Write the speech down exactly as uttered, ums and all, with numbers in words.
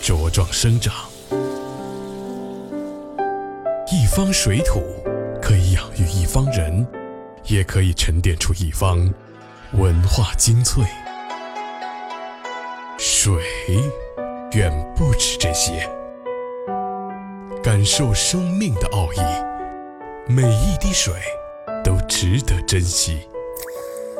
茁壮生长。一方水土可以养育一方人，也可以沉淀出一方文化精粹。水远不止这些，感受生命的奥义，每一滴水都值得珍惜。